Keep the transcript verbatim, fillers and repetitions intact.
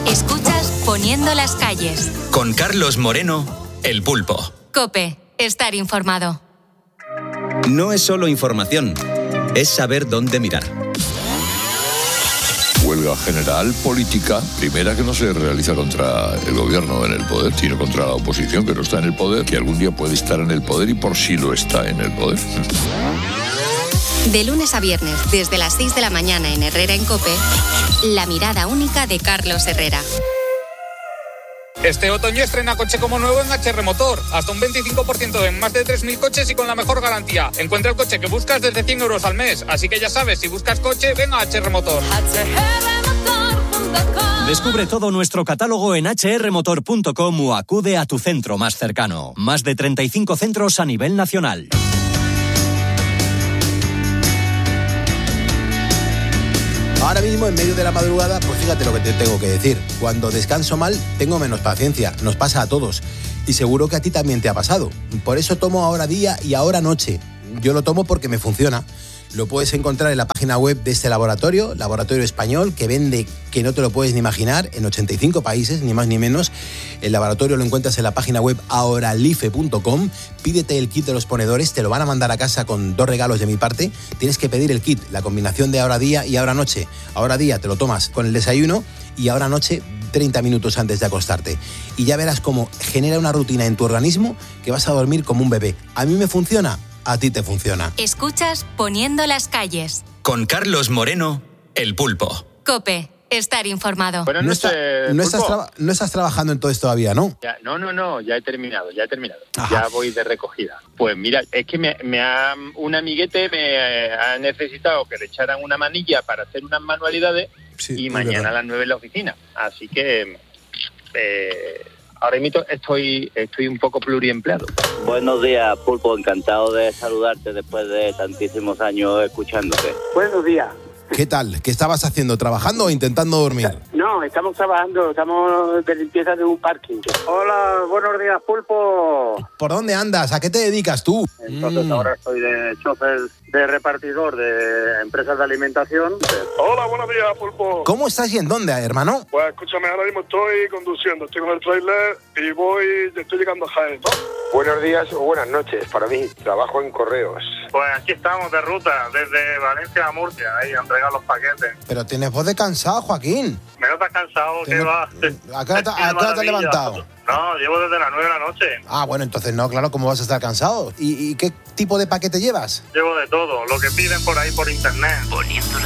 Escuchas Poniendo las calles. Con Carlos Moreno, El Pulpo. COPE. Estar informado. No es solo información, es saber dónde mirar. Huelga general política, primera que no se realiza contra el gobierno en el poder, sino contra la oposición que no está en el poder, que algún día puede estar en el poder y por sí lo está en el poder. De lunes a viernes, desde las seis de la mañana en Herrera en COPE, la mirada única de Carlos Herrera. Este otoño estrena coche como nuevo en H R Motor. Hasta un veinticinco por ciento en más de tres mil coches y con la mejor garantía. Encuentra el coche que buscas desde cien euros al mes. Así que ya sabes, si buscas coche, ven a H R Motor. Descubre todo nuestro catálogo en hache erre motor punto com o acude a tu centro más cercano. Más de treinta y cinco centros a nivel nacional. Ahora mismo, en medio de la madrugada, pues fíjate lo que te tengo que decir. Cuando descanso mal, tengo menos paciencia. Nos pasa a todos. Y seguro que a ti también te ha pasado. Por eso tomo ahora día y ahora noche. Yo lo tomo porque me funciona. Lo puedes encontrar en la página web de este laboratorio, laboratorio español, que vende, que no te lo puedes ni imaginar, en ochenta y cinco países, ni más ni menos. El laboratorio lo encuentras en la página web ahoralife punto com. Pídete el kit de los ponedores, te lo van a mandar a casa con dos regalos de mi parte. Tienes que pedir el kit, la combinación de ahora día y ahora noche. Ahora día te lo tomas con el desayuno y ahora noche treinta minutos antes de acostarte. Y ya verás cómo genera una rutina en tu organismo que vas a dormir como un bebé. ¿A mí me funciona? A ti te funciona. Escuchas Poniendo las calles. Con Carlos Moreno, El Pulpo. COPE. Estar informado. Bueno, no, está, no, estás tra- no estás trabajando entonces todavía, ¿no? Ya, no, no, no, ya he terminado, ya he terminado. Ajá. Ya voy de recogida. Pues mira, es que me, me ha, un amiguete me ha necesitado que le echaran una manilla para hacer unas manualidades Sí, y mañana verdad. a las nueve en la oficina. Así que eh, ahora mismo estoy, estoy un poco pluriempleado. Buenos días, Pulpo. Encantado de saludarte después de tantísimos años escuchándote. Buenos días. ¿Qué tal? ¿Qué estabas haciendo? ¿Trabajando o intentando dormir? No, estamos trabajando, estamos de limpieza de un parking. Hola, buenos días, Pulpo. ¿Por dónde andas? ¿A qué te dedicas tú? Entonces Mm. ahora estoy de chofer, de repartidor de empresas de alimentación. Hola, buenos días, Pulpo. ¿Cómo estás y en dónde, hermano? Pues escúchame, ahora mismo estoy conduciendo, estoy con el tráiler y voy, estoy llegando a Jaén, ¿no? Buenos días o buenas noches, para mí, trabajo en correos. Pues aquí estamos de ruta, desde Valencia a Murcia, ahí a entregar los paquetes. Pero tienes voz de cansado, Joaquín. Me notas cansado, Que ¿qué no- va? ¿A qué hora te- Qué a qué hora te has maravilla. levantado? No, llevo desde las nueve de la noche. Ah, bueno, entonces no, claro, ¿cómo vas a estar cansado? ¿Y, y qué tipo de paquete llevas? Llevo de todo, lo que piden por ahí por internet. Poniendo